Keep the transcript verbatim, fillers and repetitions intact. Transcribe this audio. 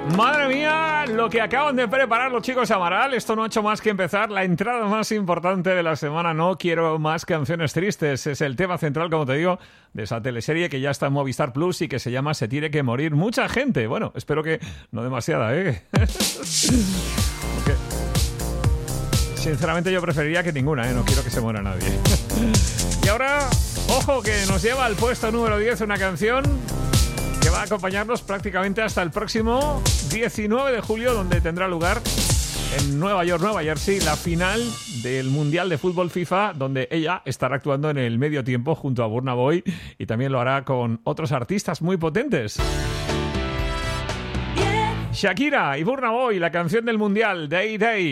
Madre mía, lo que acaban de preparar los chicos Amaral. Esto no ha hecho más que empezar. La entrada más importante de la semana. No quiero más canciones tristes. Es el tema central, como te digo, de esa teleserie que ya está en Movistar Plus y que se llama Se tiene que morir mucha gente. Bueno, espero que no demasiada, ¿eh? Porque, sinceramente yo preferiría que ninguna, ¿eh? No quiero que se muera nadie. Y ahora, ojo, que nos lleva al puesto número diez una canción que va a acompañarnos prácticamente hasta el próximo diecinueve de julio, donde tendrá lugar en Nueva York, Nueva Jersey, la final del Mundial de Fútbol FIFA, donde ella estará actuando en el medio tiempo junto a Burna Boy y también lo hará con otros artistas muy potentes. Shakira y Burna Boy, la canción del Mundial, Day Day.